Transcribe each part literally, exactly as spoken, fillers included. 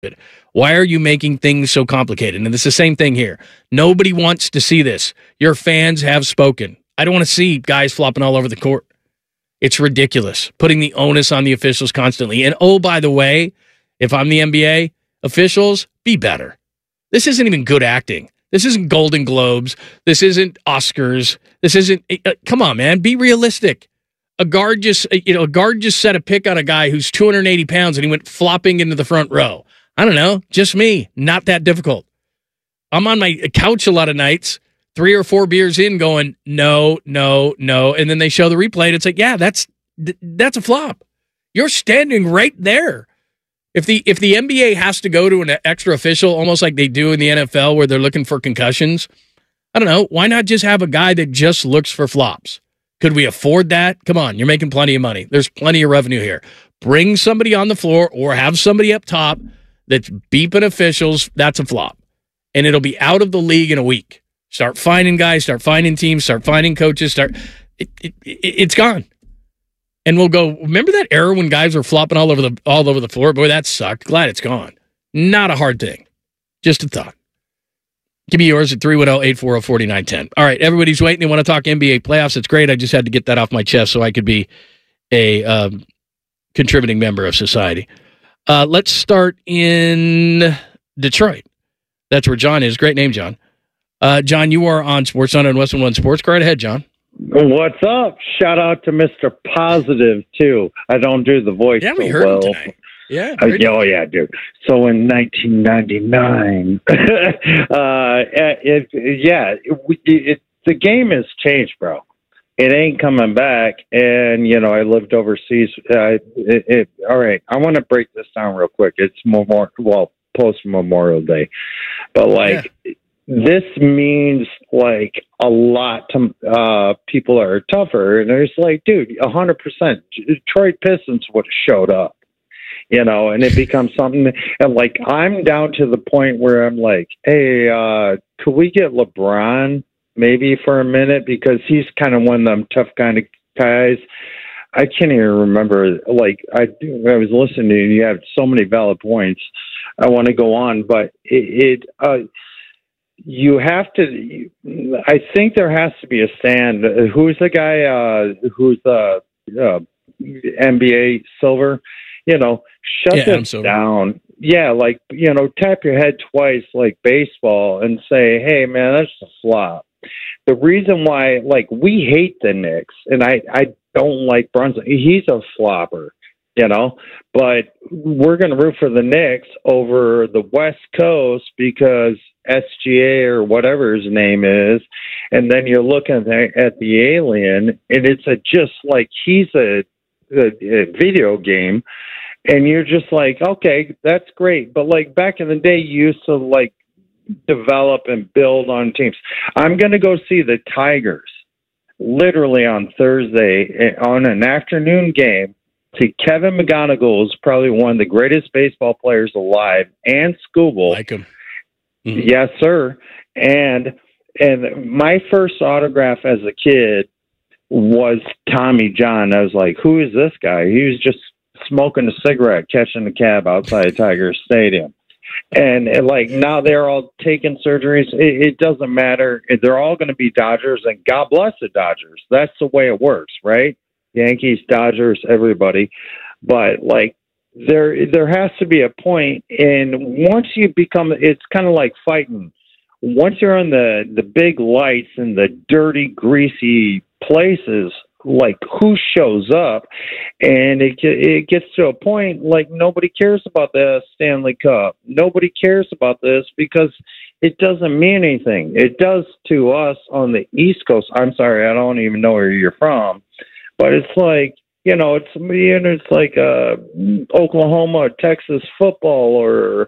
Why are you making things so complicated? And it's the same thing here. Nobody wants to see this. Your fans have spoken. I don't want to see guys flopping all over the court. It's ridiculous, putting the onus on the officials constantly. And oh, by the way, if I'm the N B A, officials, be better. This isn't even good acting. This isn't Golden Globes. This isn't Oscars. This isn't. Uh, come on, man. Be realistic. A guard just, you know, a guard just set a pick on a guy who's two hundred eighty pounds and he went flopping into the front row. I don't know. Just me. Not that difficult. I'm on my couch a lot of nights, three or four beers in, going no, no, no, and then they show the replay and it's like, yeah, that's that's a flop. You're standing right there. If the if the N B A has to go to an extra official, almost like they do in the N F L where they're looking for concussions, I don't know. Why not just have a guy that just looks for flops? Could we afford that? Come on, you're making plenty of money. There's plenty of revenue here. Bring somebody on the floor or have somebody up top that's beeping officials. That's a flop. And it'll be out of the league in a week. Start finding guys, start finding teams, start finding coaches. Start. It, it, it, it's gone. And we'll go, remember that era when guys were flopping all over the all over the floor? Boy, that sucked. Glad it's gone. Not a hard thing. Just a thought. Give me yours at three one zero, eight four zero, four nine one zero. All right, everybody's waiting. They want to talk N B A playoffs. It's great. I just had to get that off my chest so I could be a um, contributing member of society. Uh, let's start in Detroit. That's where John is. Great name, John. Uh, John, you are on SportsCenter and Western One Sports. Go right ahead, John. What's up? Shout out to Mister Positive, too. I don't do the voice yeah, we so heard well. Him tonight. Yeah. Uh, oh, yeah, dude. So in nineteen ninety-nine, uh, it, yeah, it, it, the game has changed, bro. It ain't coming back. And, you know, I lived overseas. Uh, it, it, all right, I want to break this down real quick. It's more, well, post-Memorial Day. But, like, yeah. This means, like, a lot to uh, people that are tougher. And it's like, dude, one hundred percent. Detroit Pistons would have showed up. You know, and it becomes something, and like, I'm down to the point where I'm like, hey, uh, could we get LeBron maybe for a minute? Because he's kind of one of them tough kind of guys. I can't even remember, like, I, I was listening to you, you have so many valid points. I want to go on, but it, it uh, you have to, I think there has to be a stand. Who's the guy, uh, who's the uh, N B A Silver? You know, shut yeah, this down. Yeah, like, you know, tap your head twice like baseball and say, hey, man, that's a flop. The reason why, like, we hate the Knicks, and I, I don't like Brunson. He's a flopper, you know, but we're going to root for the Knicks over the West Coast because S G A or whatever his name is, and then you're looking at the, at the alien, and it's a just like he's a A, a video game, and you're just like, okay, that's great. But like back in the day, you used to like develop and build on teams. I'm going to go see the Tigers literally on Thursday on an afternoon game. See, Kevin McGonigal is probably one of the greatest baseball players alive, and Scooble. Like him. Mm-hmm. Yes, sir. And and my first autograph as a kid was Tommy John. I was like, who is this guy? He was just smoking a cigarette, catching a cab outside Tiger Stadium. And, and like now they're all taking surgeries. It, it doesn't matter. They're all going to be Dodgers, and God bless the Dodgers. That's the way it works, right? Yankees, Dodgers, everybody. But like there, there has to be a point. And once you become, it's kind of like fighting. Once you're on the, the big lights and the dirty, greasy places, like who shows up, and it it gets to a point like nobody cares about the Stanley Cup. Nobody cares about this because it doesn't mean anything. It does to us on the East Coast. I'm sorry, I don't even know where you're from, but it's like, you know, it's you know, it's like uh, Oklahoma, Texas football, or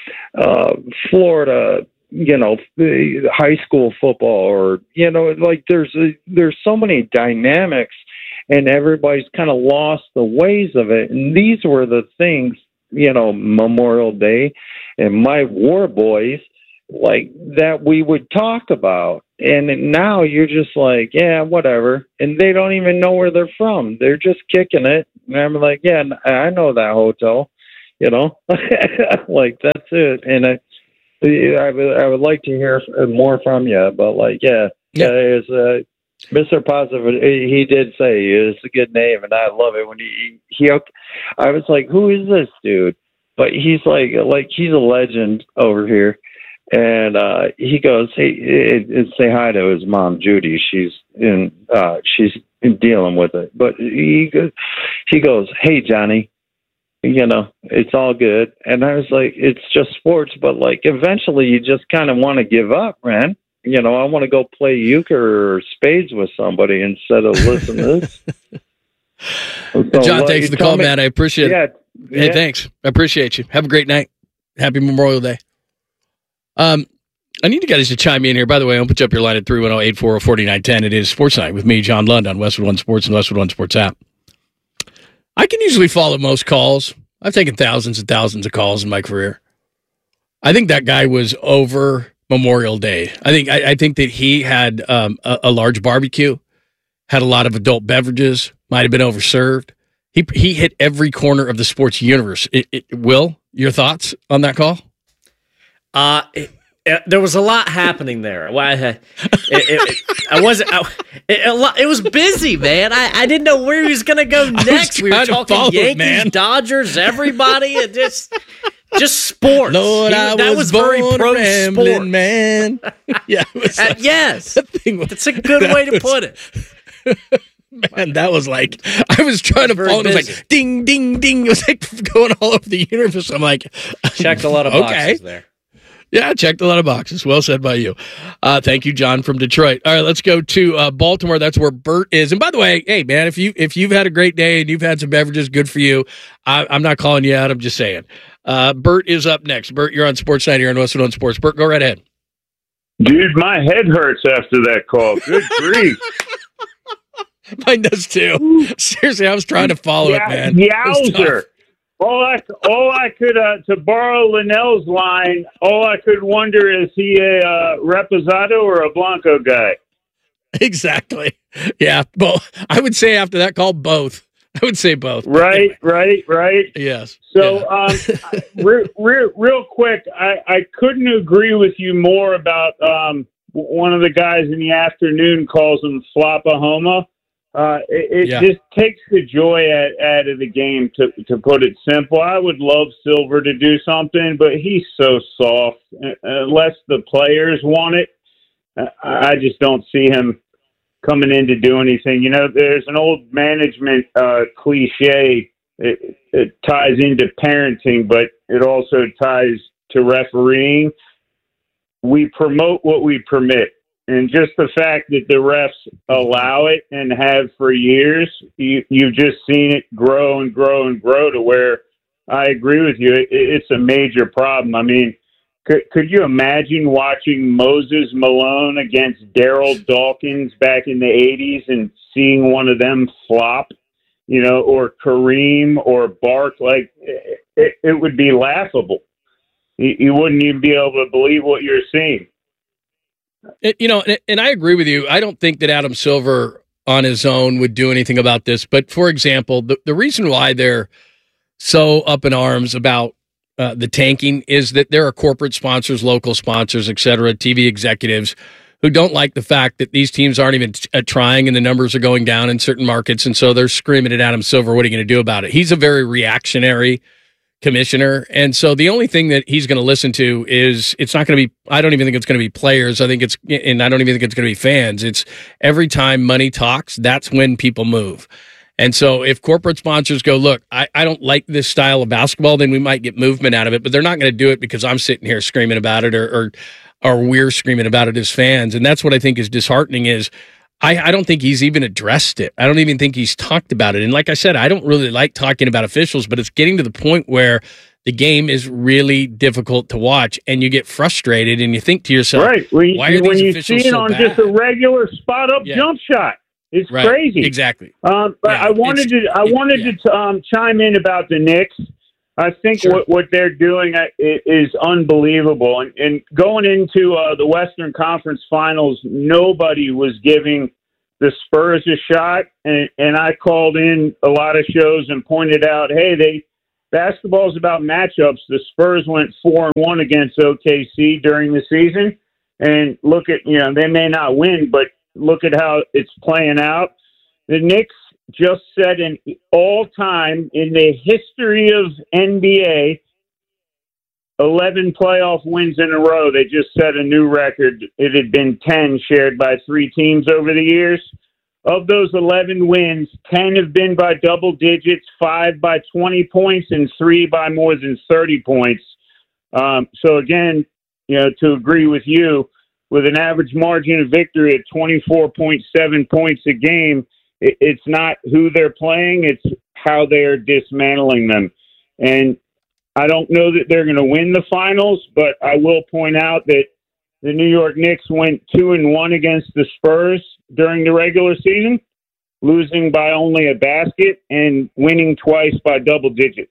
uh, Florida, you know, high school football, or, you know, like there's, a, there's so many dynamics, and everybody's kind of lost the ways of it. And these were the things, you know, Memorial Day and my war boys, like that we would talk about. And now you're just like, yeah, whatever. And they don't even know where they're from. They're just kicking it. And I'm like, yeah, I know that hotel. you know, like that's it. And I, I would, I would like to hear more from you, but like, yeah, yeah, it's uh, Mister Positive. He did say it's a good name, and I love it when he he. I was like, who is this dude? But he's like, like he's a legend over here. And uh, he goes, hey, say hi to his mom, Judy. She's in, uh, she's dealing with it. But he goes, he goes, hey, Johnny, you know, it's all good. And I was like, it's just sports, but like eventually you just kind of want to give up, man. You know, I want to go play euchre or spades with somebody instead of listen to this. So, John, uh, thanks for the call, me, man. I appreciate yeah, it. Hey, yeah. thanks. I appreciate you. Have a great night. Happy Memorial Day. Um, I need you guys to chime in here. By the way, I'll put you up your line at three one zero, eight four zero, four nine one zero. It is Sports Night with me, John Lund, on Westwood One Sports and Westwood One Sports app. I can usually follow most calls. I've taken thousands and thousands of calls in my career. I think that guy was over Memorial Day. I think I, I think that he had um, a, a large barbecue, had a lot of adult beverages, might have been overserved. He he hit every corner of the sports universe. It, it, Will, your thoughts on that call? Uh, it, it, there was a lot happening there. Well, I, it, it, I wasn't. I, it, a lot, it was busy, man. I, I didn't know where he was going to go next. We were talking Yankees, man. Dodgers, everybody, and just just sports. Lord, he, I that was, was very pro sport, man. Yeah, it was uh, like, yes, that thing was, that's a good way to was, put it. Man, that was like, I was trying to follow, it was like, ding, ding, ding. It was like going all over the universe. I'm like, checked a lot of okay. boxes there. Yeah, I checked a lot of boxes. Well said by you. Uh, thank you, John from Detroit. All right, let's go to uh, Baltimore. That's where Bert is. And by the way, hey, man, if, you, if you've had a great day and you've had some beverages, good for you. I, I'm not calling you out. I'm just saying. Uh, Bert is up next. Bert, you're on Sports Night here on Westwood on Sports. Bert, go right ahead. Dude, my head hurts after that call. Good grief. Mine does too. Seriously, I was trying to follow yeah, it, man. Yowzer. All I, all I could, uh, to borrow Linnell's line, all I could wonder is he a uh, Reposado or a Blanco guy? Exactly. Yeah, both. I would say after that call, both. I would say both. Right, anyway. right, right. Yes. So, yeah. um, re- re- real quick, I, I couldn't agree with you more about um, one of the guys in the afternoon calls him Flopahoma. Uh, it it yeah. just takes the joy out, out of the game, to to put it simple. I would love Silver to do something, but he's so soft. Unless the players want it, I just don't see him coming in to do anything. You know, there's an old management uh, cliche. It, it ties into parenting, but it also ties to refereeing. We promote what we permit. And just the fact that the refs allow it and have for years, you, you've just seen it grow and grow and grow to where I agree with you. It, it's a major problem. I mean, could, could you imagine watching Moses Malone against Daryl Dawkins back in the eighties and seeing one of them flop, you know, or Kareem or Bark? Like, it, it would be laughable. You, you wouldn't even be able to believe what you're seeing. It, you know, and, and I agree with you. I don't think that Adam Silver on his own would do anything about this. But for example, the, the reason why they're so up in arms about uh, the tanking is that there are corporate sponsors, local sponsors, et cetera, T V executives who don't like the fact that these teams aren't even t- uh, trying and the numbers are going down in certain markets. And so they're screaming at Adam Silver, what are you going to do about it? He's a very reactionary commissioner. And so the only thing that he's going to listen to is it's not going to be, I don't even think it's going to be players. I think it's, and I don't even think it's going to be fans. It's every time money talks, that's when people move. And so if corporate sponsors go, look, I, I don't like this style of basketball, then we might get movement out of it, but they're not going to do it because I'm sitting here screaming about it or, or, or we're screaming about it as fans. And that's what I think is disheartening is I, I don't think he's even addressed it. I don't even think he's talked about it. And like I said, I don't really like talking about officials, but it's getting to the point where the game is really difficult to watch, and you get frustrated, and you think to yourself, right. when, why are when these you officials see it so on bad? Just a regular spot-up yeah. jump shot. It's right. crazy. Exactly. Um, but yeah. I wanted it's, to I it, wanted yeah. to um, chime in about the Knicks. I think sure. what, what they're doing is unbelievable. And, and going into uh, the Western Conference Finals, nobody was giving the Spurs a shot. And, and I called in a lot of shows and pointed out, hey, they basketball is about matchups. The Spurs went four and one against O K C during the season, and look at, you know, they may not win, but look at how it's playing out. The Knicks just set an all-time in the history of N B A eleven playoff wins in a row. They just set a new record. It had been ten shared by three teams over the years. Of those eleven wins, ten have been by double digits, five by twenty points, and three by more than thirty points. Um, so again, you know, to agree with you, with an average margin of victory at twenty-four point seven points a game, it, it's not who they're playing, it's how they're dismantling them. And I don't know that they're going to win the finals, but I will point out that the New York Knicks went two and one against the Spurs during the regular season, losing by only a basket and winning twice by double digits.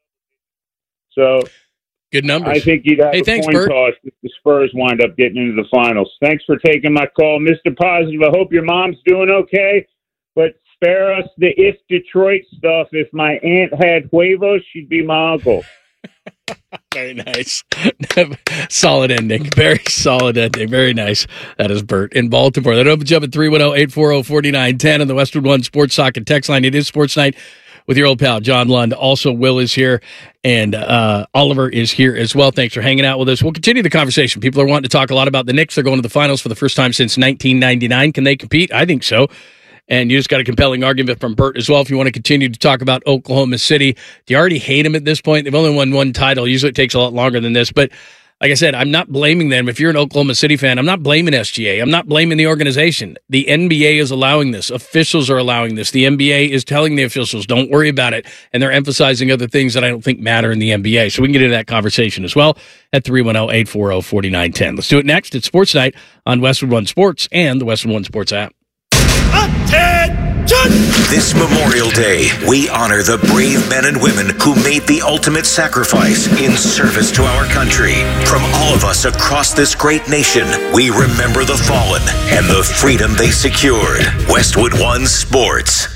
So good numbers. I think you'd have hey, a thanks, coin Bert. toss if the Spurs wind up getting into the finals. Thanks for taking my call, Mister Positive. I hope your mom's doing okay, but spare us the if Detroit stuff. If my aunt had huevos, she'd be my uncle. Very nice. Solid ending. Very solid ending. Very nice. That is Bert in Baltimore. That opens up at three one zero, eight four zero, four nine one zero on the Westwood One Sports Socket text line. It is Sports Night with your old pal, John Lund. Also, Will is here, and uh, Oliver is here as well. Thanks for hanging out with us. We'll continue the conversation. People are wanting to talk a lot about the Knicks. They're going to the finals for the first time since nineteen ninety-nine. Can they compete? I think so. And you just got a compelling argument from Bert as well. If you want to continue to talk about Oklahoma City, do you already hate them at this point? They've only won one title. Usually it takes a lot longer than this. But like I said, I'm not blaming them. If you're an Oklahoma City fan, I'm not blaming S G A. I'm not blaming the organization. The N B A is allowing this. Officials are allowing this. The N B A is telling the officials, don't worry about it. And they're emphasizing other things that I don't think matter in the N B A. So we can get into that conversation as well at three one zero, eight four zero, four nine one zero. Let's do it next. It's Sports Night on Westwood One Sports and the Westwood One Sports app. Attention! This Memorial Day, we honor the brave men and women who made the ultimate sacrifice in service to our country. From all of us across this great nation, we remember the fallen and the freedom they secured. Westwood One Sports.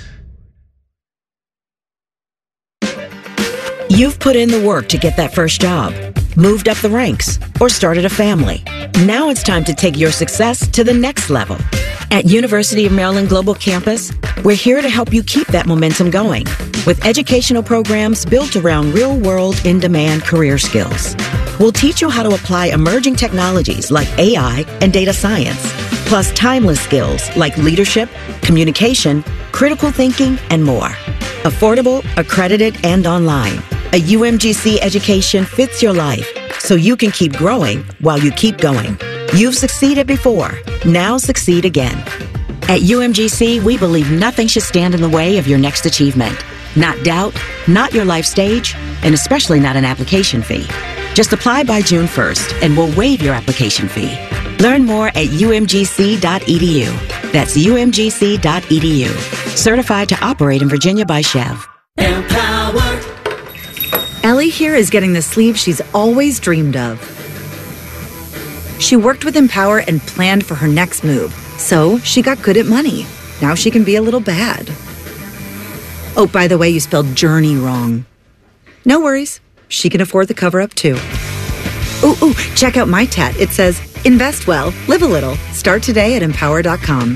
You've put in the work to get that first job, moved up the ranks, or started a family. Now it's time to take your success to the next level. At University of Maryland Global Campus, we're here to help you keep that momentum going with educational programs built around real-world, in-demand career skills. We'll teach you how to apply emerging technologies like A I and data science, plus timeless skills like leadership, communication, critical thinking, and more. Affordable, accredited, and online. A U M G C education fits your life so you can keep growing while you keep going. You've succeeded before. Now succeed again. At U M G C, we believe nothing should stand in the way of your next achievement. Not doubt, not your life stage, and especially not an application fee. Just apply by June first, and we'll waive your application fee. Learn more at U M G C dot E D U. That's U M G C dot E D U. Certified to operate in Virginia by Chev. Empower. Ellie here is getting the sleeve she's always dreamed of. She worked with Empower and planned for her next move, so she got good at money. Now she can be a little bad. Oh, by the way, you spelled journey wrong. No worries. She can afford the cover-up, too. Ooh, ooh, check out my tat. It says, invest well, live a little. Start today at empower dot com.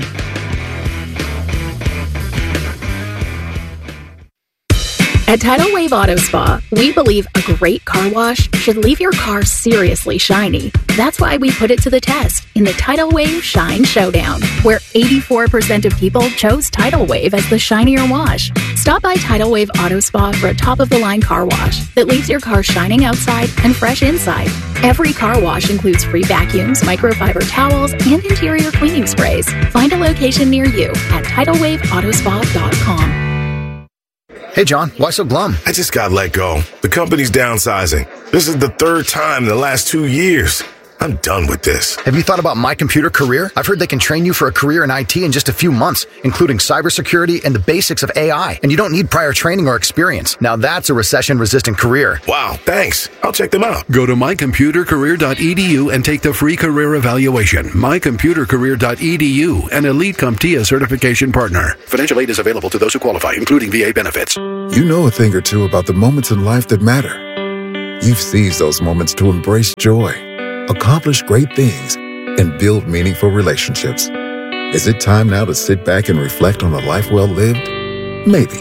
At Tidal Wave Auto Spa, we believe a great car wash should leave your car seriously shiny. That's why we put it to the test in the Tidal Wave Shine Showdown, where eighty-four percent of people chose Tidal Wave as the shinier wash. Stop by Tidal Wave Auto Spa for a top-of-the-line car wash that leaves your car shining outside and fresh inside. Every car wash includes free vacuums, microfiber towels, and interior cleaning sprays. Find a location near you at tidal wave auto spa dot com. Hey, John, why so glum? I just got let go. The company's downsizing. This is the third time in the last two years. I'm done with this. Have you thought about My Computer Career? I've heard they can train you for a career in I T in just a few months, including cybersecurity and the basics of A I. And you don't need prior training or experience. Now that's a recession-resistant career. Wow, thanks. I'll check them out. Go to my computer career dot e d u and take the free career evaluation. my computer career dot e d u, an Elite CompTIA certification partner. Financial aid is available to those who qualify, including V A benefits. You know a thing or two about the moments in life that matter. You've seized those moments to embrace joy, accomplish great things, and build meaningful relationships. Is it time now to sit back and reflect on a life well lived? Maybe.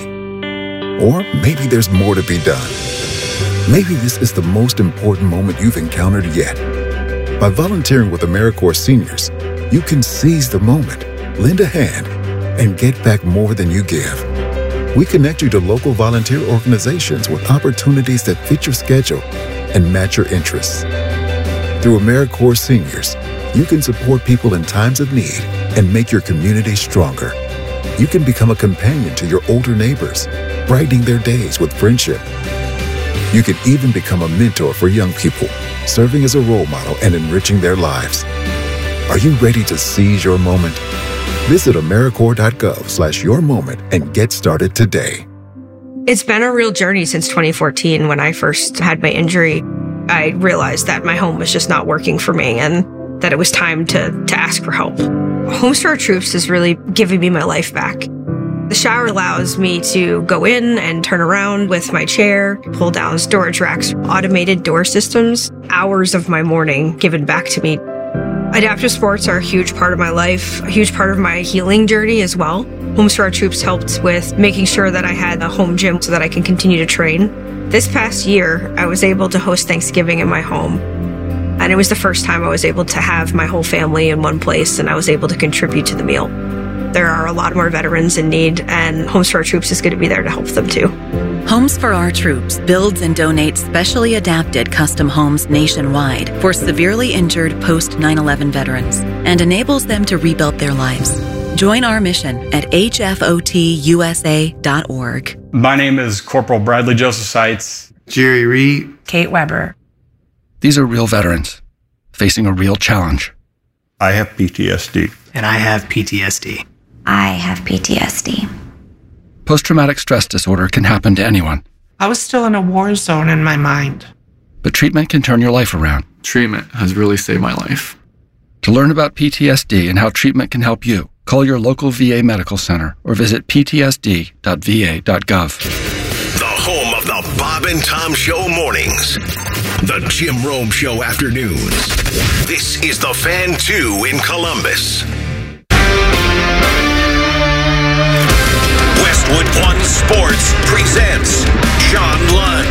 Or maybe there's more to be done. Maybe this is the most important moment you've encountered yet. By volunteering with AmeriCorps Seniors, you can seize the moment, lend a hand, and get back more than you give. We connect you to local volunteer organizations with opportunities that fit your schedule and match your interests. Through AmeriCorps Seniors, you can support people in times of need and make your community stronger. You can become a companion to your older neighbors, brightening their days with friendship. You can even become a mentor for young people, serving as a role model and enriching their lives. Are you ready to seize your moment? Visit AmeriCorps dot gov slash your moment and get started today. It's been a real journey since twenty fourteen. When I first had my injury, I realized that my home was just not working for me and that it was time to, to ask for help. Homes for Our Troops is really giving me my life back. The shower allows me to go in and turn around with my chair, pull down storage racks, automated door systems, hours of my morning given back to me. Adaptive sports are a huge part of my life, a huge part of my healing journey as well. Homes for Our Troops helped with making sure that I had a home gym so that I can continue to train. This past year, I was able to host Thanksgiving in my home. And it was the first time I was able to have my whole family in one place, and I was able to contribute to the meal. There are a lot more veterans in need, and Homes for Our Troops is going to be there to help them too. Homes for Our Troops builds and donates specially adapted custom homes nationwide for severely injured post nine eleven veterans and enables them to rebuild their lives. Join our mission at h f o t u s a dot org. My name is Corporal Bradley Joseph Seitz. Jerry Reed. Kate Weber. These are real veterans facing a real challenge. I have P T S D. And I have P T S D. I have P T S D. Post-traumatic stress disorder can happen to anyone. I was still in a war zone in my mind. But treatment can turn your life around. Treatment has really saved my life. To learn about P T S D and how treatment can help you, call your local V A medical center or visit p t s d dot v a dot gov. The home of the Bob and Tom Show mornings. The Jim Rome Show afternoons. This is The Fan two in Columbus. Westwood One Sports presents John Lund.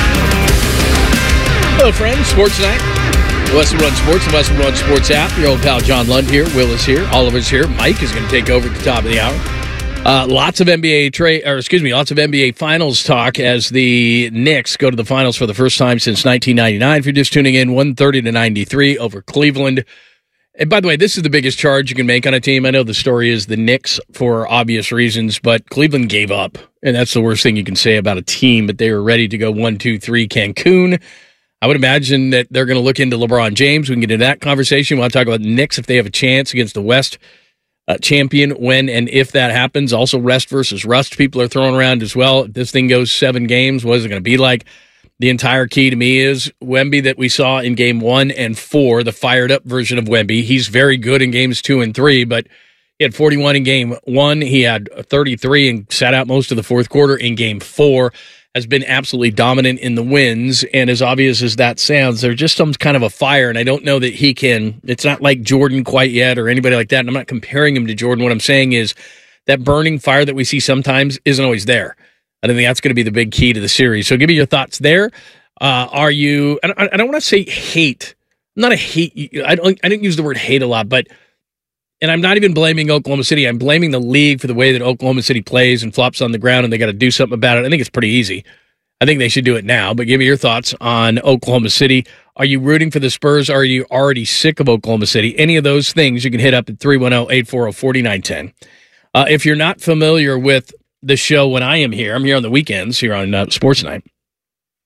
Hello, friends. Sports Night. Westwood One Sports and Westwood One Sports app. Your old pal John Lund here. Will is here. All of us here. Mike is going to take over at the top of the hour. Uh, lots of N B A trade, or excuse me, lots of N B A Finals talk as the Knicks go to the Finals for the first time since nineteen ninety-nine. If you're just tuning in, one thirty to ninety-three over Cleveland. And by the way, this is the biggest charge you can make on a team. I know the story is the Knicks for obvious reasons, but Cleveland gave up, and that's the worst thing you can say about a team. But they were ready to go one, two, three, Cancun. I would imagine that they're going to look into LeBron James. We can get into that conversation. We want to talk about the Knicks if they have a chance against the West uh, champion, when and if that happens. Also, rest versus rust people are throwing around as well. If this thing goes seven games, what is it going to be like? The entire key to me is Wemby that we saw in game one and four, the fired-up version of Wemby. He's very good in games two and three, but he had forty-one in game one. He had thirty-three and sat out most of the fourth quarter in game four. Has been absolutely dominant in the wins, and as obvious as that sounds, there's just some kind of a fire, and I don't know that he can. It's not like Jordan quite yet or anybody like that, and I'm not comparing him to Jordan. What I'm saying is that burning fire that we see sometimes isn't always there. I think that's going to be the big key to the series. So give me your thoughts there. Uh, are you, I don't, I don't want to say hate. I'm not a hate. I don't, I didn't use the word hate a lot, but, and I'm not even blaming Oklahoma City. I'm blaming the league for the way that Oklahoma City plays and flops on the ground, and they got to do something about it. I think it's pretty easy. I think they should do it now, but give me your thoughts on Oklahoma City. Are you rooting for the Spurs? Are you already sick of Oklahoma City? Any of those things, you can hit up at three one zero, eight four zero, four nine one zero. Uh, if you're not familiar with the show when I am here, I'm here on the weekends here on uh, Sports Night.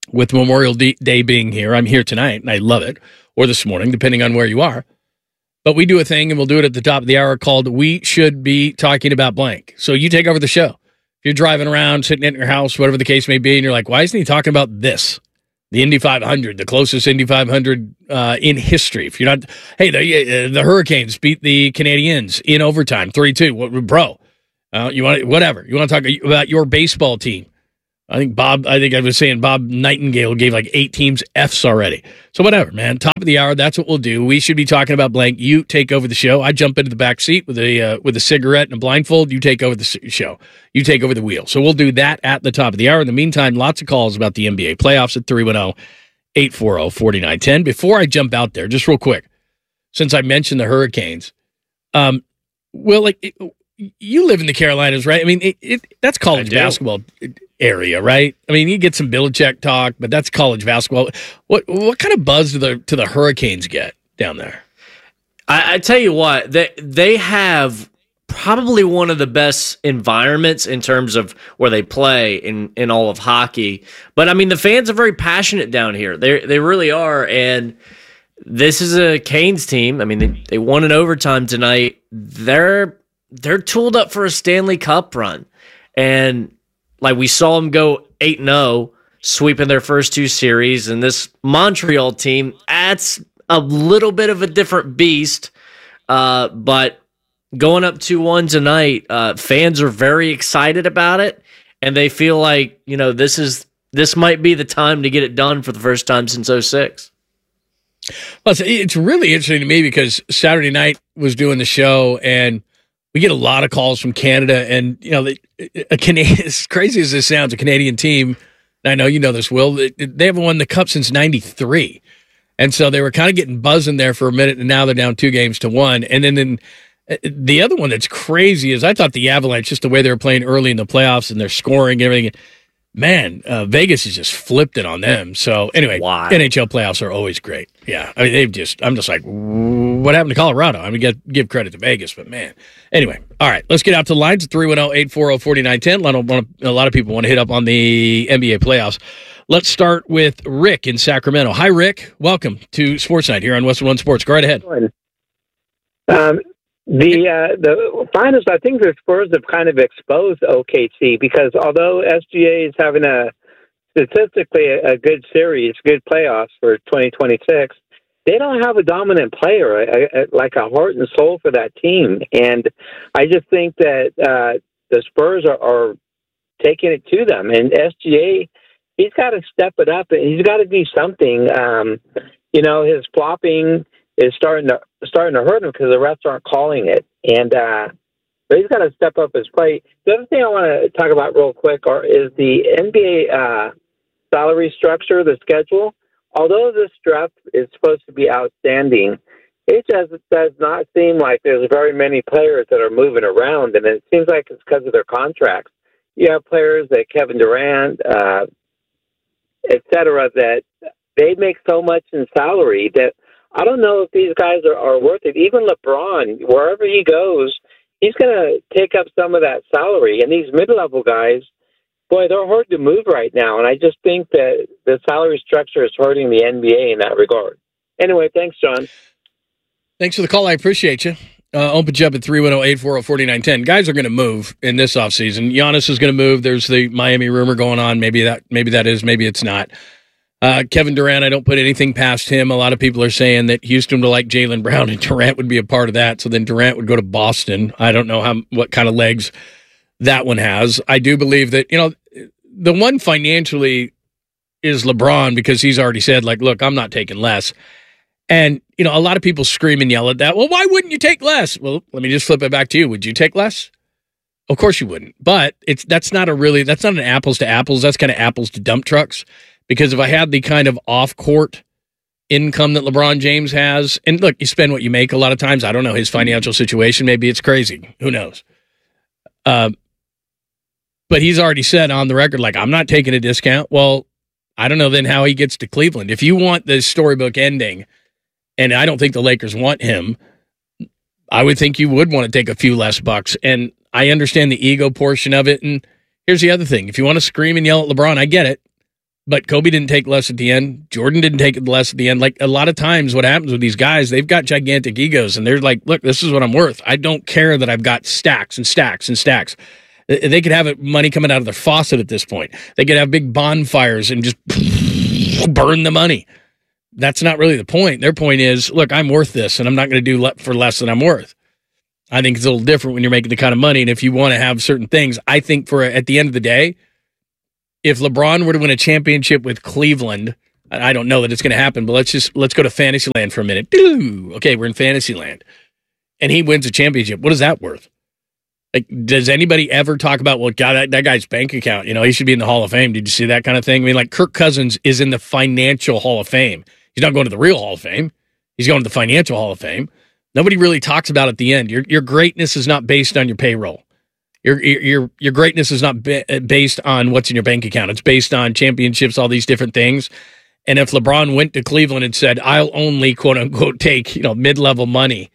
with Memorial Day being here. I'm here tonight, and I love it, or this morning, depending on where you are. But we do a thing, and we'll do it at the top of the hour called We Should Be Talking About Blank. So you take over the show. If you're driving around, sitting in your house, whatever the case may be, and you're like, why isn't he talking about this? The Indy five hundred, the closest Indy five hundred uh, in history. If you're not, hey, the, uh, the Hurricanes beat the Canadiens in overtime, three two. What, bro, uh, you want whatever. You want to talk about your baseball team. I think Bob, I think I was saying Bob Nightingale gave like eight teams Fs already. So whatever, man. Top of the hour, that's what we'll do. We should be talking about blank. You take over the show. I jump into the back seat with a uh, with a cigarette and a blindfold. You take over the show. You take over the wheel. So we'll do that at the top of the hour. In the meantime, lots of calls about the N B A playoffs at three one zero, eight four zero, four nine one zero. Before I jump out there, just real quick, since I mentioned the Hurricanes, um, well, like it, you live in the Carolinas, right? I mean, it, it that's college basketball area, right? I mean, you get some Belichick talk, but that's college basketball. What what kind of buzz do the to the Hurricanes get down there? I, I tell you what, they they have probably one of the best environments in terms of where they play in, in all of hockey. But I mean, the fans are very passionate down here. They they really are, and this is a Canes team. I mean, they, they won in overtime tonight. They're they're tooled up for a Stanley Cup run, and like we saw them go eight and oh, sweeping their first two series, and this Montreal team, that's a little bit of a different beast, uh, but going up two one tonight, uh, fans are very excited about it, and they feel like, you know, this is this might be the time to get it done for the first time since oh six. Well, it's really interesting to me because Saturday night was doing the show, and we get a lot of calls from Canada, and you know, a Canadian, as crazy as this sounds, a Canadian team. And I know you know this, Will. They haven't won the Cup since ninety-three, and so they were kind of getting buzzing there for a minute, and now they're down two games to one. And then, then the other one that's crazy is I thought the Avalanche, just the way they were playing early in the playoffs and their scoring and everything. Man, uh, Vegas has just flipped it on them. So anyway, Why? N H L playoffs are always great. Yeah, I mean they've just. I'm just like, what happened to Colorado? I mean, get, give credit to Vegas, but man. Anyway, all right, let's get out to the lines at three one zero, eight four zero, four nine one zero. A lot of, a lot of people want to hit up on the N B A playoffs. Let's start with Rick in Sacramento. Hi, Rick. Welcome to Sports Night here on Westwood One Sports. Go right ahead. Um, The uh, the finals, I think the Spurs have kind of exposed O K C because although S G A is having a statistically a, a good series, good playoffs for twenty twenty-six, they don't have a dominant player, a, a, like a heart and soul for that team. And I just think that uh, the Spurs are, are taking it to them. And S G A, he's got to step it up, and he's got to do something. Um, you know, his flopping is starting to starting to hurt him because the refs aren't calling it, and uh, but he's got to step up his play. The other thing I want to talk about real quick are, is the N B A uh, salary structure, the schedule. Although this draft is supposed to be outstanding, it just does not seem like there's very many players that are moving around, and it seems like it's because of their contracts. You have players like Kevin Durant, uh, et cetera, that they make so much in salary that I don't know if these guys are, are worth it. Even LeBron, wherever he goes, he's going to take up some of that salary. And these mid-level guys, boy, they're hard to move right now. And I just think that the salary structure is hurting the N B A in that regard. Anyway, thanks, John. Thanks for the call. I appreciate you. Uh, open you up at three one zero, eight four zero, four nine one zero. Guys are going to move in this offseason. Giannis is going to move. There's the Miami rumor going on. Maybe that, maybe that is, maybe it's not. Uh, Kevin Durant, I don't put anything past him. A lot of people are saying that Houston would like Jaylen Brown and Durant would be a part of that. So then Durant would go to Boston. I don't know how what kind of legs that one has. I do believe that, you know, the one financially is LeBron because he's already said, like, look, I'm not taking less. And, you know, a lot of people scream and yell at that. Well, why wouldn't you take less? Well, let me just flip it back to you. Would you take less? Of course you wouldn't. But it's that's not a really, that's not an apples to apples. That's kind of apples to dump trucks. Because if I had the kind of off-court income that LeBron James has, and look, you spend what you make a lot of times. I don't know his financial situation. Maybe it's crazy. Who knows? Uh, but he's already said on the record, like, I'm not taking a discount. Well, I don't know then how he gets to Cleveland. If you want the storybook ending, and I don't think the Lakers want him, I would think you would want to take a few less bucks. And I understand the ego portion of it. And here's the other thing. If you want to scream and yell at LeBron, I get it. But Kobe didn't take less at the end. Jordan didn't take less at the end. Like, a lot of times what happens with these guys, they've got gigantic egos, and they're like, look, this is what I'm worth. I don't care that I've got stacks and stacks and stacks. They could have money coming out of their faucet at this point. They could have big bonfires and just burn the money. That's not really the point. Their point is, look, I'm worth this, and I'm not going to do le- for less than I'm worth. I think it's a little different when you're making the kind of money, and if you want to have certain things, I think for at the end of the day, if LeBron were to win a championship with Cleveland, I don't know that it's going to happen, but let's just let's go to Fantasyland for a minute. Okay, we're in Fantasyland, and he wins a championship. What is that worth? Like, does anybody ever talk about, well, God, that, that guy's bank account, you know, he should be in the Hall of Fame. Did you see that kind of thing? I mean, like, Kirk Cousins is in the financial Hall of Fame. He's not going to the real Hall of Fame. He's going to the financial Hall of Fame. Nobody really talks about at the end. Your your greatness is not based on your payroll. Your your your greatness is not ba- based on what's in your bank account. It's based on championships, all these different things. And if LeBron went to Cleveland and said, "I'll only quote unquote take you know mid level money,"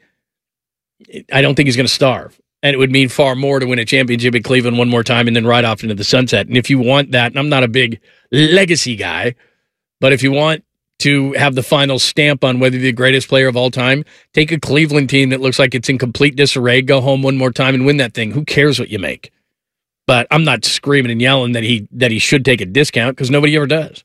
I don't think he's going to starve. And it would mean far more to win a championship at Cleveland one more time and then ride off into the sunset. And if you want that, and I'm not a big legacy guy, but if you want to have the final stamp on whether you're the greatest player of all time, take a Cleveland team that looks like it's in complete disarray, go home one more time and win that thing. Who cares what you make? But I'm not screaming and yelling that he that he should take a discount, because nobody ever does.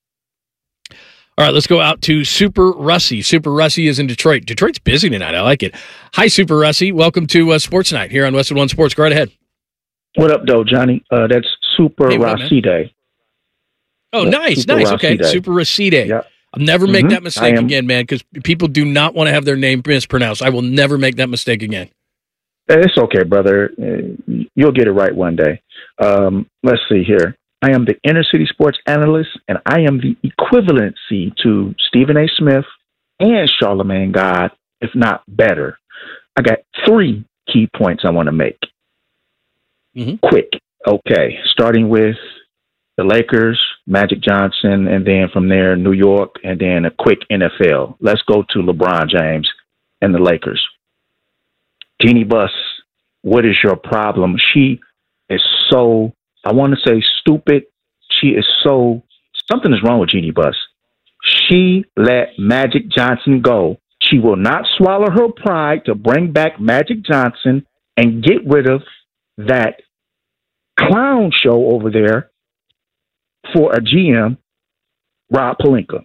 All right, let's go out to Super Russie. Super Russie is in Detroit. Detroit's busy tonight. I like it. Hi, Super Russie. Welcome to uh, Sports Night here on Westwood One Sports. Go right ahead. What up, though, Johnny? Uh, that's Super hey, Russie Day. Oh, yeah, nice, Super nice. Russie okay, Day. Super Russie Day. Yep. I'll never make mm-hmm. that mistake again, man, because people do not want to have their name mispronounced. I will never make that mistake again. It's okay, brother. You'll get it right one day. Um, let's see here. I am the inner city sports analyst, and I am the equivalency to Stephen A. Smith and Charlamagne God, if not better. I got three key points I want to make. Mm-hmm. Quick. Okay. Starting with the Lakers, Magic Johnson, and then from there, New York, and then a quick N F L. Let's go to LeBron James and the Lakers. Jeanie Buss, what is your problem? She is so, I want to say stupid. She is so, something is wrong with Jeanie Buss. She let Magic Johnson go. She will not swallow her pride to bring back Magic Johnson and get rid of that clown show over there for a G M, Rob Pelinka.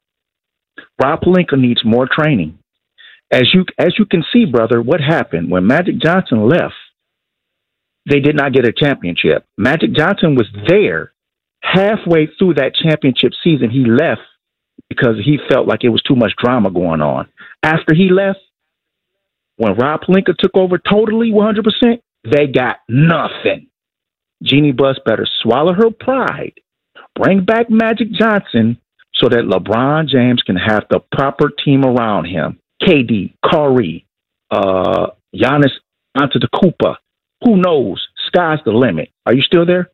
Rob Pelinka needs more training. As you as you can see, brother, what happened when Magic Johnson left? They did not get a championship. Magic Johnson was there halfway through that championship season. He left because he felt like it was too much drama going on. After he left, when Rob Pelinka took over totally one hundred percent, they got nothing. Jeanie Buss better swallow her pride. Bring back Magic Johnson so that LeBron James can have the proper team around him. K D, Kyrie, uh, Giannis Antetokounmpo. Who knows? Sky's the limit. Are you still there?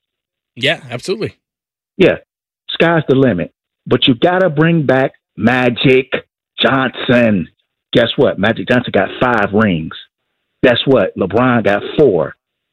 Yeah, absolutely. Yeah, sky's the limit. But you got to bring back Magic Johnson. Guess what? Magic Johnson got five rings. Guess what? LeBron got four.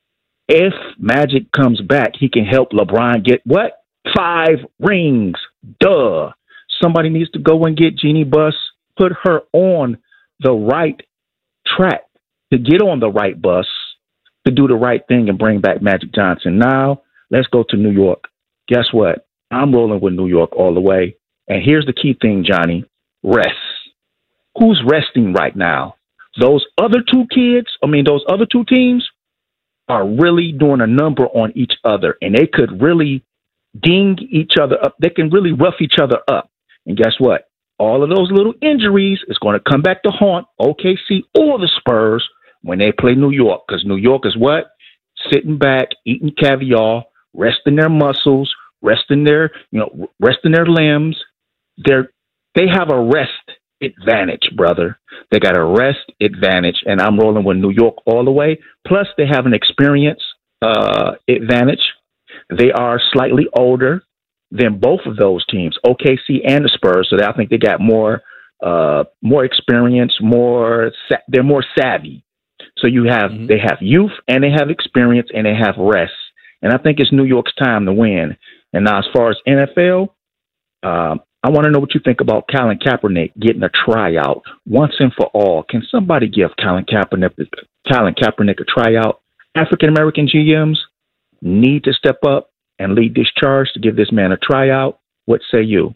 If Magic comes back, he can help LeBron get what? Five rings. Duh. Somebody needs to go and get Jeanie Buss, put her on the right track to get on the right bus, to do the right thing and bring back Magic Johnson. Now, let's go to New York. Guess what? I'm rolling with New York all the way. And here's the key thing, Johnny. Rest. Who's resting right now? Those other two kids, I mean, those other two teams are really doing a number on each other. And they could really ding each other up. They can really rough each other up. And guess what? All of those little injuries is going to come back to haunt O K C or the Spurs when they play New York. Because New York is what? Sitting back, eating caviar, resting their muscles, resting their, you know, resting their limbs. They're, they have a rest advantage, brother. They got a rest advantage, and I'm rolling with New York all the way. Plus, they have an experience uh, advantage. They are slightly older than both of those teams, O K C and the Spurs. So I think they got more, uh, more experience, more. Sa- they're more savvy. So you have mm-hmm. they have youth and they have experience and they have rest. And I think it's New York's time to win. And now, as far as N F L, um, I want to know what you think about Colin Kaepernick getting a tryout once and for all. Can somebody give Colin Kaepernick, Colin Kaepernick a tryout? African American G Ms need to step up and lead this charge to give this man a tryout. What say you?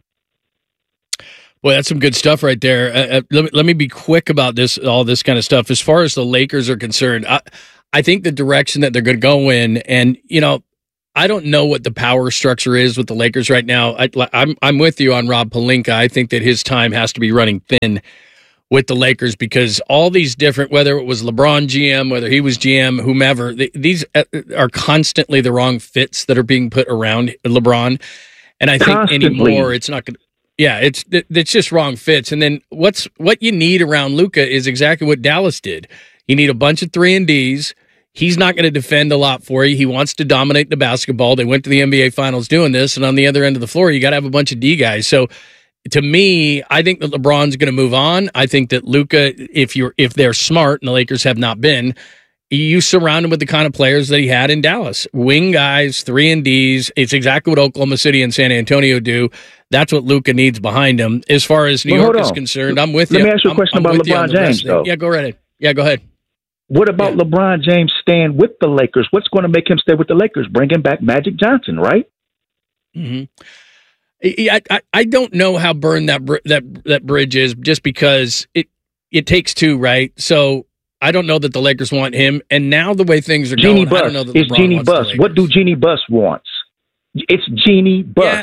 Boy, that's some good stuff right there. Uh, uh, let, me, let me be quick about this, all this kind of stuff. As far as the Lakers are concerned, I, I think the direction that they're going to go in, and, you know, I don't know what the power structure is with the Lakers right now. I, I'm I'm with you on Rob Pelinka. I think that his time has to be running thin with the Lakers because all these different, whether it was LeBron G M, whether he was G M, whomever, they, these are constantly the wrong fits that are being put around LeBron. And I think constantly. anymore, it's not going to. Yeah, it's it's just wrong fits. And then what's what you need around Luka is exactly what Dallas did. You need a bunch of three and Ds. He's not going to defend a lot for you. He wants to dominate the basketball. They went to the N B A Finals doing this, and on the other end of the floor, you got to have a bunch of D guys. So, to me, I think that LeBron's going to move on. I think that Luka, if you're if they're smart, and the Lakers have not been, you surround him with the kind of players that he had in Dallas, wing guys, three and Ds. It's exactly what Oklahoma City and San Antonio do. That's what Luka needs behind him. As far as New well, York is concerned, I'm with Let you. Let me ask you a question I'm, I'm about LeBron James, though. Yeah, go right ahead. Yeah, go ahead. What about yeah. LeBron James staying with the Lakers? What's going to make him stay with the Lakers? Bringing back Magic Johnson, right? Mm-hmm. I, I I don't know how burned that that that bridge is, just because it it takes two, right? So I don't know that the Lakers want him, and now the way things are Jeannie going, Buss. I don't know that it's LeBron Jeannie wants Buss. What do Jeannie Buss wants? It's Jeannie Buss. Yeah.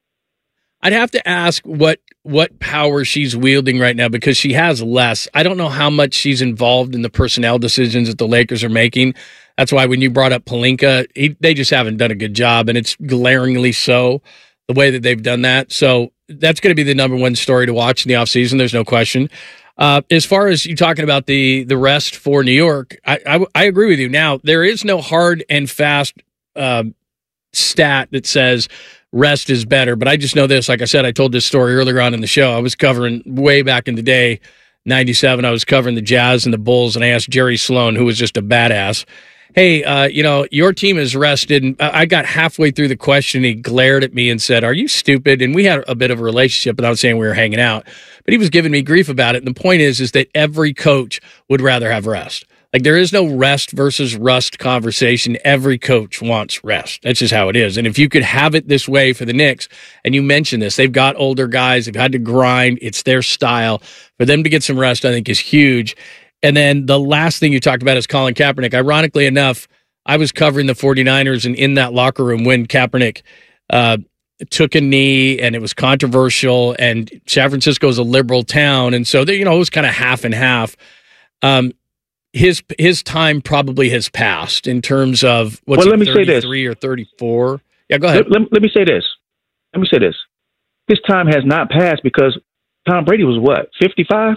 I'd have to ask what what power she's wielding right now, because she has less. I don't know how much she's involved in the personnel decisions that the Lakers are making. That's why when you brought up Pelinka, he, they just haven't done a good job, and it's glaringly so, the way that they've done that. So that's going to be the number one story to watch in the offseason. There's no question. Uh, as far as you talking about the the rest for New York, I, I, I agree with you. Now, there is no hard and fast uh, stat that says rest is better. But I just know this. Like I said, I told this story earlier on in the show. I was covering way back in the day, ninety-seven. I was covering the Jazz and the Bulls, and I asked Jerry Sloan, who was just a badass, hey, uh, you know, your team is rested. And I got halfway through the question. He glared at me and said, are you stupid? And we had a bit of a relationship, but I was saying we were hanging out. But he was giving me grief about it. And the point is, is that every coach would rather have rest. Like, there is no rest versus rust conversation. Every coach wants rest. That's just how it is. And if you could have it this way for the Knicks, and you mentioned this, they've got older guys, they've had to grind, it's their style. For them to get some rest, I think, is huge. And then the last thing you talked about is Colin Kaepernick. Ironically enough, I was covering the 49ers, and in that locker room when Kaepernick uh, took a knee, and it was controversial, and San Francisco is a liberal town, and so, they, you know, it was kind of half and half. Um, His his time probably has passed in terms of what's well, let me thirty-three say this. or thirty-four. Yeah, go ahead. Let, let, let me say this. Let me say this. His time has not passed because Tom Brady was what, fifty-five?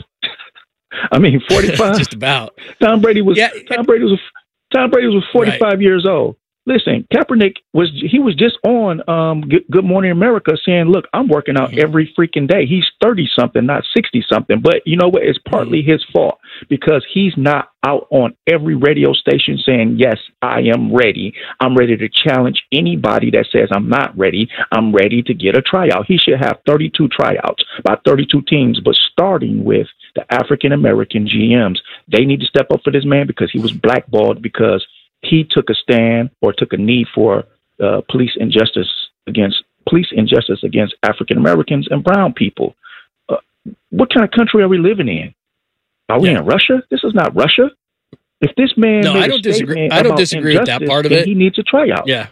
I mean, forty-five. Just about. Tom Brady was. Yeah, Tom Brady was. Tom Brady was forty-five right. years old. Listen, Kaepernick was he was just on um, Good, Good Morning America saying, look, I'm working out mm-hmm. every freaking day. He's thirty-something, not sixty-something. But you know what? It's partly mm-hmm. his fault because he's not out on every radio station saying, yes, I am ready. I'm ready to challenge anybody that says I'm not ready. I'm ready to get a tryout. He should have thirty-two tryouts by thirty-two teams, but starting with the African-American G Ms. They need to step up for this man because he was blackballed because he took a stand or took a knee for uh, police injustice against police injustice against African Americans and brown people. Uh, what kind of country are we living in? Are we yeah. in Russia? This is not Russia. If this man, no, I don't disagree. I don't disagree with that part of it. He needs a tryout. Yeah,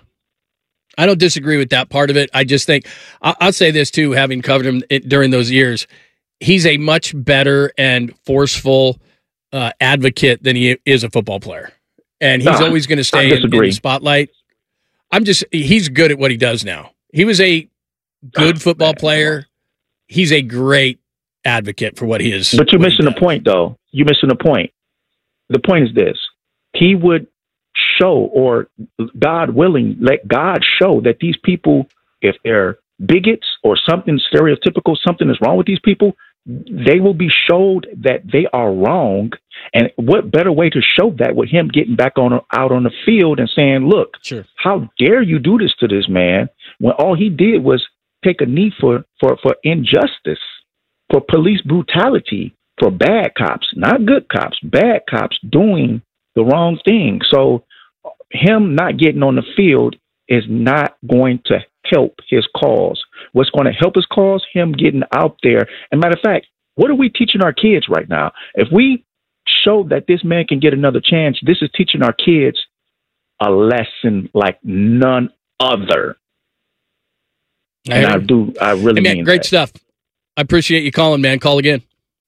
I don't disagree with that part of it. I just think I'll, I'll say this too, having covered him it, during those years, he's a much better and forceful uh, advocate than he is a football player. And he's no, always going to stay in, in the spotlight. I'm just, he's good at what he does now. He was a good oh, football man. player. He's a great advocate for what he is. But you're missing the point, though. You're missing the point. The point is this. He would show, or God willing, let God show that these people, if they're bigots or something stereotypical, something is wrong with these people, they will be showed that they are wrong. And what better way to show that with him getting back on out on the field and saying, look, sure. how dare you do this to this man? when all he did was take a knee for, for, for injustice, for police brutality, for bad cops, not good cops, bad cops doing the wrong thing. So him not getting on the field is not going to help his cause. What's going to help his cause? Him getting out there. And matter of fact, what are we teaching our kids right now? If we show that this man can get another chance, this is teaching our kids a lesson like none other. And I, I do, I really hey man, mean great that. stuff. I appreciate you calling, man. Call again.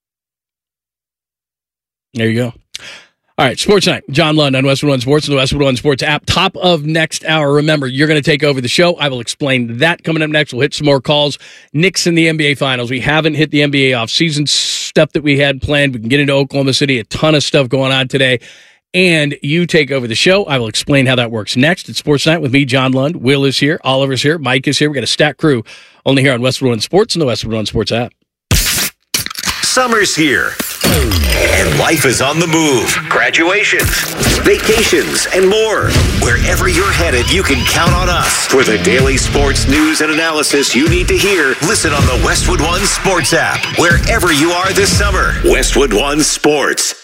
There you go. All right, Sports Night. John Lund on Westwood One Sports and the Westwood One Sports app. Top of next hour. Remember, you're going to take over the show. I will explain that coming up next. We'll hit some more calls. Knicks in the N B A Finals. We haven't hit the N B A off-season stuff that we had planned. We can get into Oklahoma City. A ton of stuff going on today. And you take over the show. I will explain how that works next. It's Sports Night with me, John Lund. Will is here. Oliver's here. Mike is here. We got a stacked crew only here on Westwood One Sports and the Westwood One Sports app. Summer's here, and life is on the move. Graduations, vacations, and more. Wherever you're headed, you can count on us. For the daily sports news and analysis you need to hear, listen on the Westwood One Sports app. Wherever you are this summer, Westwood One Sports.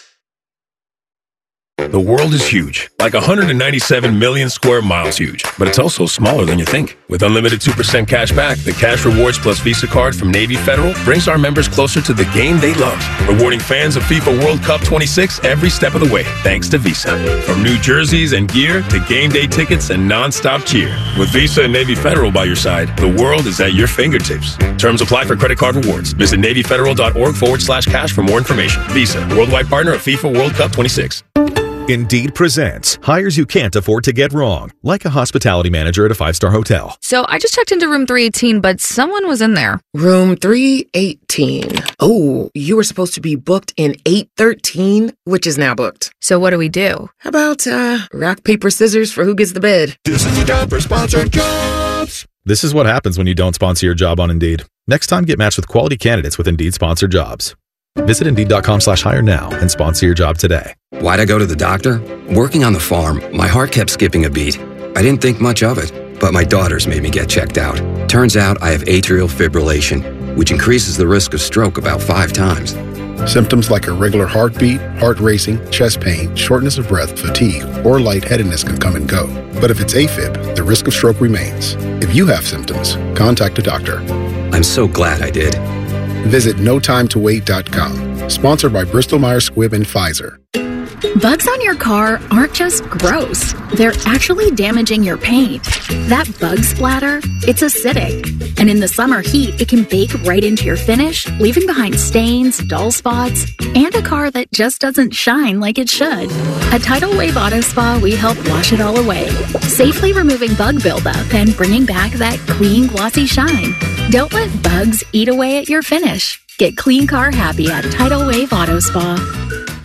The world is huge, like one hundred ninety-seven million square miles huge, but it's also smaller than you think. With unlimited two percent cash back, the Cash Rewards Plus Visa card from Navy Federal brings our members closer to the game they love, rewarding fans of FIFA World Cup twenty-six every step of the way, thanks to Visa. From new jerseys and gear to game day tickets and nonstop cheer. With Visa and Navy Federal by your side, the world is at your fingertips. Terms apply for credit card rewards. Visit NavyFederal.org forward slash cash for more information. Visa, worldwide partner of FIFA World Cup twenty-six. Indeed presents hires you can't afford to get wrong, like a hospitality manager at a five-star hotel. So I just checked into room three eighteen, but someone was in there. Room three eighteen. Oh, you were supposed to be booked in eight thirteen, which is now booked. So what do we do? How about uh, rock, paper, scissors for who gets the bed? This is the time for sponsored jobs. This is what happens when you don't sponsor your job on Indeed. Next time, get matched with quality candidates with Indeed sponsored jobs. Visit Indeed.com slash hire now and sponsor your job today. Why'd I go to the doctor? Working on the farm, my heart kept skipping a beat. I didn't think much of it, but my daughters made me get checked out. Turns out I have atrial fibrillation, which increases the risk of stroke about five times. Symptoms like irregular heartbeat, heart racing, chest pain, shortness of breath, fatigue, or lightheadedness can come and go. But if it's AFib, the risk of stroke remains. If you have symptoms, contact a doctor. I'm so glad I did. Visit no time to wait dot com. Sponsored by Bristol Myers Squibb and Pfizer. Bugs on your car aren't just gross. They're actually damaging your paint. That bug splatter, it's acidic. And in the summer heat, it can bake right into your finish, leaving behind stains, dull spots, and a car that just doesn't shine like it should. At Tidal Wave Auto Spa, we help wash it all away, safely removing bug buildup and bringing back that clean, glossy shine. Don't let bugs eat away at your finish. Get clean car happy at Tidal Wave Auto Spa.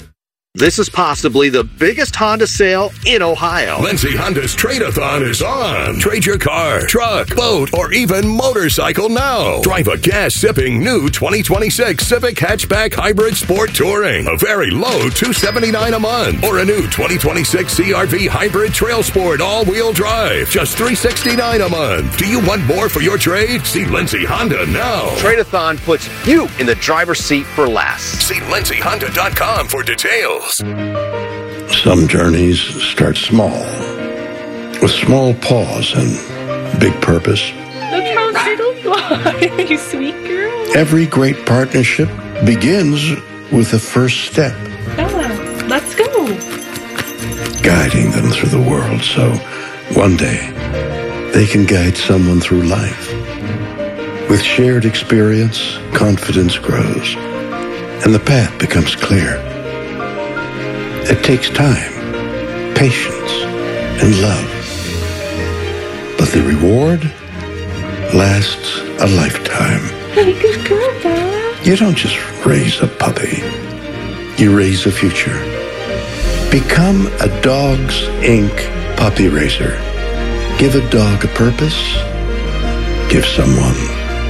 This is possibly the biggest Honda sale in Ohio. Lindsay Honda's Trade-A-Thon is on. Trade your car, truck, boat, or even motorcycle now. Drive a gas-sipping new twenty twenty-six Civic Hatchback Hybrid Sport Touring. A very low two hundred seventy-nine dollars a month. Or a new twenty twenty-six C R V Hybrid Trail Sport All-Wheel Drive. Just three hundred sixty-nine dollars a month. Do you want more for your trade? See Lindsay Honda now. Trade-A-Thon puts you in the driver's seat for less. See Lindsay Honda dot com for details. Some journeys start small, with small pause and big purpose. Look how little you are, you sweet girl. Every great partnership begins with the first step. Bella, let's go. Guiding them through the world so one day they can guide someone through life. With shared experience, confidence grows, and the path becomes clear. It takes time, patience, and love. But the reward lasts a lifetime. Hey, good girl, Bella. You don't just raise a puppy. You raise a future. Become a Dogs Incorporated puppy raiser. Give a dog a purpose. Give someone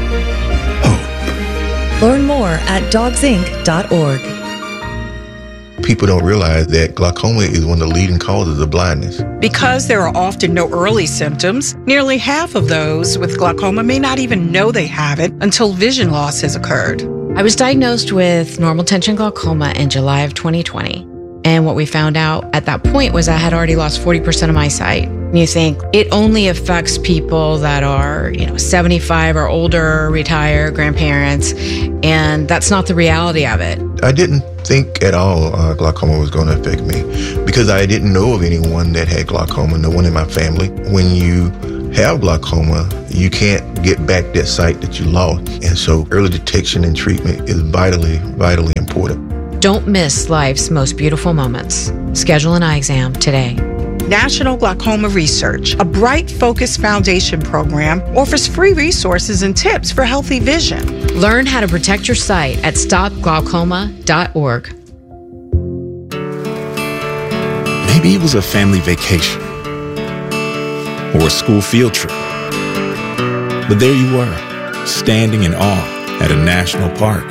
hope. Learn more at dogs inc dot org. People don't realize that glaucoma is one of the leading causes of blindness. Because there are often no early symptoms, nearly half of those with glaucoma may not even know they have it until vision loss has occurred. I was diagnosed with normal tension glaucoma in July of twenty twenty. And what we found out at that point was I had already lost forty percent of my sight. And you think it only affects people that are, you know, seventy-five or older, retired, grandparents, and that's not the reality of it. I didn't think at all uh, glaucoma was going to affect me because I didn't know of anyone that had glaucoma, no one in my family. When you have glaucoma, you can't get back that sight that you lost. And so early detection and treatment is vitally, vitally important. Don't miss life's most beautiful moments. Schedule an eye exam today. National Glaucoma Research, a Bright Focus Foundation program, offers free resources and tips for healthy vision. Learn how to protect your sight at stop glaucoma dot org. Maybe it was a family vacation or a school field trip. But there you were, standing in awe at a national park.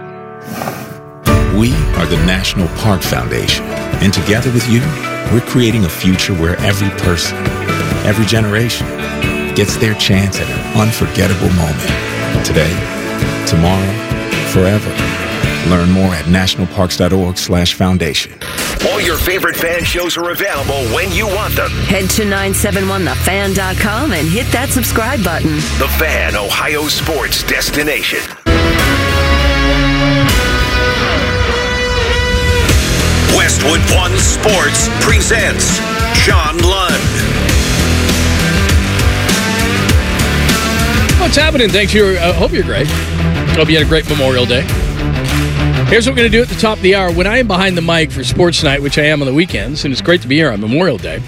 We are the National Park Foundation, and together with you, we're creating a future where every person, every generation, gets their chance at an unforgettable moment. Today, tomorrow, forever. Learn more at nationalparks.org slash foundation. All your favorite fan shows are available when you want them. Head to nine seven one the fan dot com and hit that subscribe button. The Fan, Ohio sports destination. Westwood One Sports presents John Lund. What's happening? Thanks. I uh, hope you're great. Hope you had a great Memorial Day. Here's what we're going to do at the top of the hour. When I am behind the mic for Sports Night, which I am on the weekends, and it's great to be here on Memorial Day,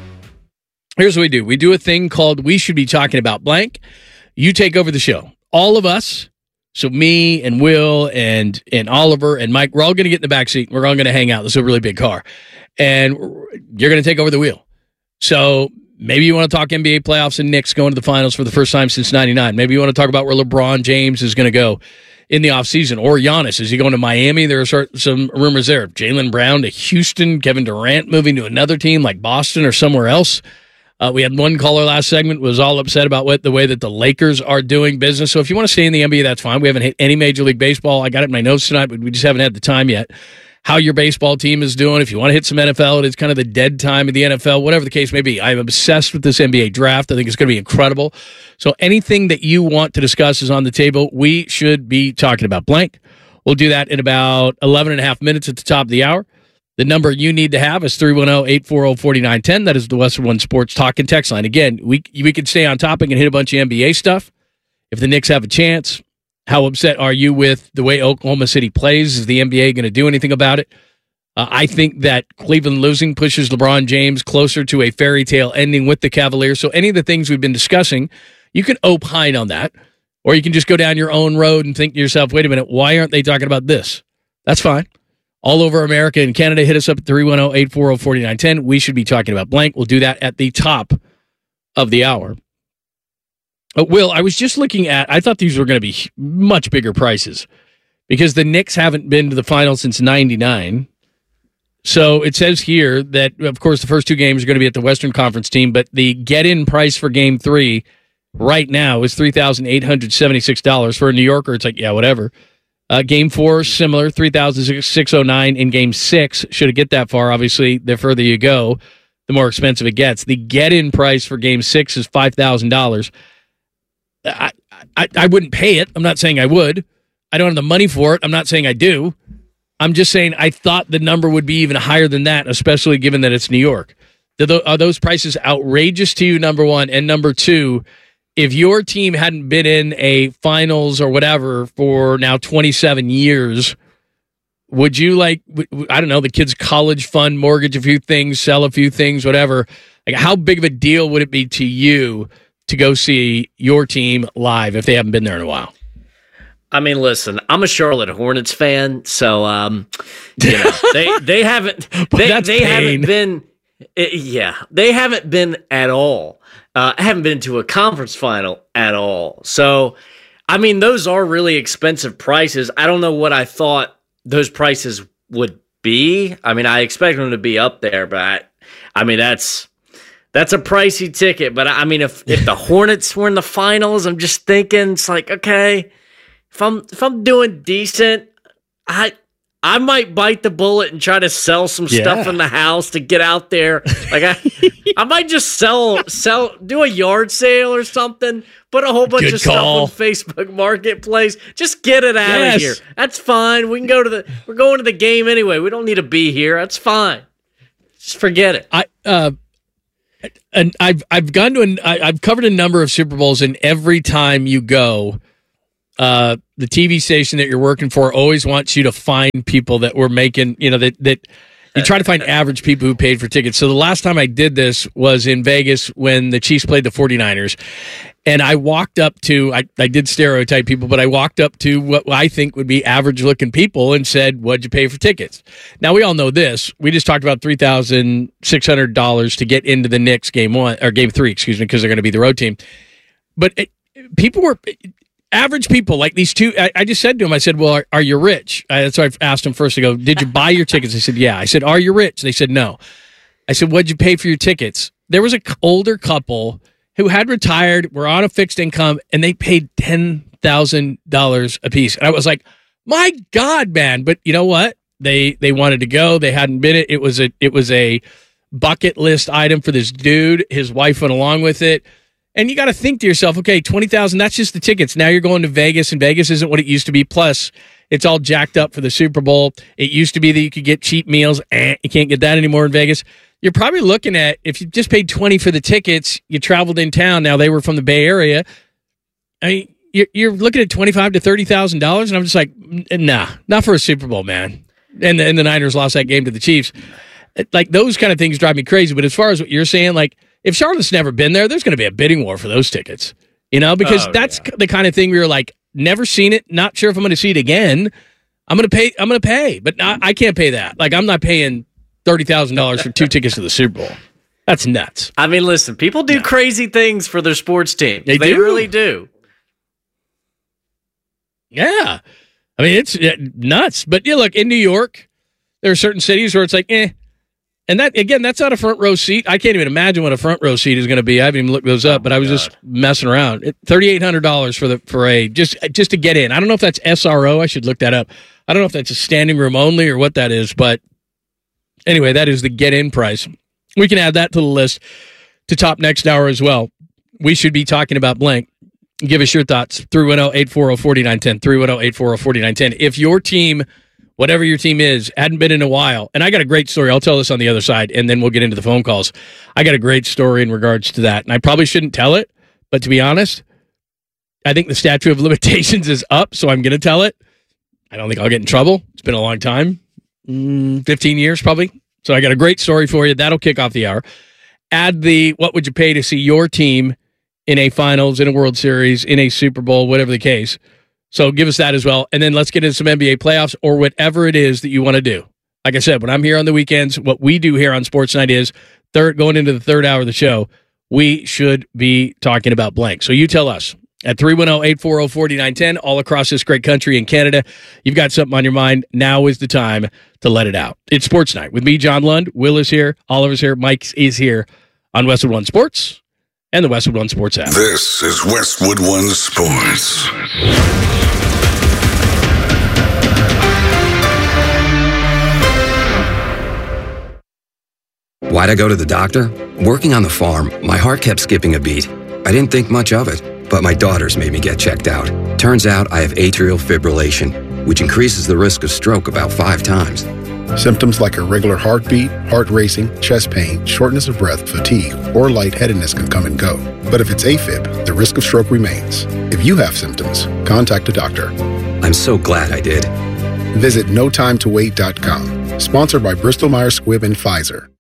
here's what we do. We do a thing called We Should Be Talking About Blank. You take over the show. All of us, so me and Will and and Oliver and Mike, we're all going to get in the back seat. We're all going to hang out. This is a really big car. And you're going to take over the wheel. So maybe you want to talk N B A playoffs and Knicks going to the finals for the first time since ninety-nine. Maybe you want to talk about where LeBron James is going to go in the offseason, or Giannis. Is he going to Miami? There are some rumors there. Jaylen Brown to Houston, Kevin Durant moving to another team like Boston or somewhere else. Uh, we had one caller last segment was all upset about what the way that the Lakers are doing business. So if you want to stay in the N B A, that's fine. We haven't hit any Major League Baseball. I got it in my notes tonight, but we just haven't had the time yet. How your baseball team is doing. If you want to hit some N F L, it's kind of the dead time of the N F L, whatever the case may be. I'm obsessed with this N B A draft. I think it's going to be incredible. So anything that you want to discuss is on the table. We should be talking about blank. We'll do that in about eleven and a half minutes at the top of the hour. The number you need to have is three one zero, eight four zero, four nine one zero. That is the Westwood One Sports Talk and Text line. Again, we we can stay on topic and hit a bunch of N B A stuff. If the Knicks have a chance, how upset are you with the way Oklahoma City plays? Is the N B A going to do anything about it? Uh, I think that Cleveland losing pushes LeBron James closer to a fairy tale ending with the Cavaliers. So any of the things we've been discussing, you can opine on that, or you can just go down your own road and think to yourself, wait a minute, why aren't they talking about this? That's fine. All over America and Canada, hit us up at three one zero, eight four zero, four nine one zero. We should be talking about blank. We'll do that at the top of the hour. Uh, Will, I was just looking at, I thought these were going to be much bigger prices because the Knicks haven't been to the final since ninety-nine. So it says here that, of course, the first two games are going to be at the Western Conference team, but the get-in price for Game three right now is three thousand eight hundred seventy-six dollars. For a New Yorker, it's like, yeah, whatever. Uh, game four, similar, three thousand six hundred nine dollars. In Game six, should it get that far, obviously, the further you go, the more expensive it gets. The get-in price for Game six is five thousand dollars. I, I, I wouldn't pay it. I'm not saying I would. I don't have the money for it. I'm not saying I do. I'm just saying I thought the number would be even higher than that, especially given that it's New York. Are those prices outrageous to you, number one? And number two, if your team hadn't been in a finals or whatever for now twenty-seven years, would you, like, I don't know, the kids' college fund, mortgage a few things, sell a few things, whatever? Like, how big of a deal would it be to you to go see your team live if they haven't been there in a while? I mean, listen, I'm a Charlotte Hornets fan, so um, you know they they haven't they, they haven't been yeah they haven't been at all. Uh, haven't been to a conference final at all. So, I mean, those are really expensive prices. I don't know what I thought those prices would be. I mean, I expect them to be up there, but I, I mean, that's that's a pricey ticket. But I mean, if if the Hornets were in the finals, I'm just thinking it's like, okay, if I'm if I'm doing decent, I. I might bite the bullet and try to sell some yeah. stuff in the house to get out there. Like I, I might just sell, sell, do a yard sale or something. Put a whole bunch Good of call. stuff on Facebook Marketplace. Just get it out Yes. of here. That's fine. We can go to the. We're going to the game anyway. We don't need to be here. That's fine. Just forget it. I uh, and I've I've gone to an I, I've covered a number of Super Bowls, and every time you go, uh, the T V station that you're working for always wants you to find people that were making, you know, that that you try to find average people who paid for tickets. So the last time I did this was in Vegas when the Chiefs played the 49ers. And I walked up to, I, I did stereotype people, but I walked up to what I think would be average looking people and said, what'd you pay for tickets? Now, we all know this. We just talked about three thousand six hundred dollars to get into the Knicks game one, or game three, excuse me, because they're going to be the road team. But it, people were, average people, like these two, I, I just said to them, I said, well, are, are you rich? I, that's why I asked them first to go, did you buy your tickets? They said, yeah. I said, are you rich? They said, no. I said, what'd you pay for your tickets? There was an older couple who had retired, were on a fixed income, and they paid ten thousand dollars a piece. And I was like, my God, man. But you know what? They they wanted to go. They hadn't been it. It was a it was a bucket list item for this dude. His wife went along with it. And you got to think to yourself, okay, twenty thousand dollars, that's just the tickets. Now you're going to Vegas, and Vegas isn't what it used to be. Plus, it's all jacked up for the Super Bowl. It used to be that you could get cheap meals. Eh, you can't get that anymore in Vegas. You're probably looking at, if you just paid twenty dollars for the tickets, you traveled in town. Now, they were from the Bay Area. I mean, you're, you're looking at twenty-five thousand to thirty thousand dollars, and I'm just like, nah, not for a Super Bowl, man. And the, and the Niners lost that game to the Chiefs. Like, those kind of things drive me crazy. But as far as what you're saying, like, if Charlotte's never been there, there's going to be a bidding war for those tickets. You know, because oh, that's yeah. the kind of thing where you're like, never seen it, not sure if I'm going to see it again. I'm going to pay. I'm going to pay, but I, I can't pay that. Like, I'm not paying thirty thousand dollars for two tickets to the Super Bowl. That's nuts. I mean, listen, people do no. crazy things for their sports team. They, they do. really do. Yeah. I mean, it's nuts. But you look, in New York, there are certain cities where it's like, eh. And that, again, that's not a front row seat. I can't even imagine what a front row seat is going to be. I haven't even looked those up, but I was God. just messing around. thirty-eight hundred dollars for the for a just just to get in. I don't know if that's S R O. I should look that up. I don't know if that's a standing room only or what that is, but anyway, that is the get in price. We can add that to the list to top next hour as well. We should be talking about blank. Give us your thoughts. three one zero, eight four zero, four nine one zero. three one zero, eight four zero, four nine one zero. If your team, whatever your team is, hadn't been in a while, and I got a great story. I'll tell this on the other side, and then we'll get into the phone calls. I got a great story in regards to that, and I probably shouldn't tell it, but to be honest, I think the statute of limitations is up, so I'm going to tell it. I don't think I'll get in trouble. It's been a long time. Mm, fifteen years, probably. So I got a great story for you. That'll kick off the hour. Add the what would you pay to see your team in a finals, in a World Series, in a Super Bowl, whatever the case. So give us that as well. And then let's get into some N B A playoffs or whatever it is that you want to do. Like I said, when I'm here on the weekends, what we do here on Sports Night is third going into the third hour of the show, we should be talking about blank. So you tell us at three one zero, eight four zero, four nine one zero all across this great country in Canada. You've got something on your mind. Now is the time to let it out. It's Sports Night with me, John Lund. Will is here. Oliver's here. Mike is here on Westwood One Sports and the Westwood One Sports app. This is Westwood One Sports. Why'd I go to the doctor? Working on the farm, my heart kept skipping a beat. I didn't think much of it, but my daughters made me get checked out. Turns out I have atrial fibrillation, which increases the risk of stroke about five times. Symptoms like irregular heartbeat, heart racing, chest pain, shortness of breath, fatigue, or lightheadedness can come and go. But if it's AFib, the risk of stroke remains. If you have symptoms, contact a doctor. I'm so glad I did. Visit no time to wait dot com. Sponsored by Bristol Myers Squibb and Pfizer.